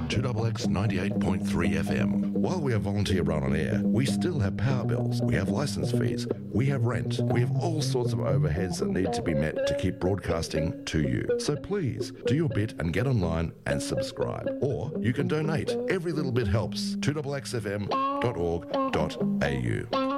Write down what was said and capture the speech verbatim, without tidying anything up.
two X X ninety-eight point three F M. While we are volunteer run on air, we still have power bills, we have licence fees, we have rent, we have all sorts of overheads that need to be met to keep broadcasting to you. So please, do your bit and get online and subscribe. Or you can donate. Every little bit helps. two X X F M dot org dot A U.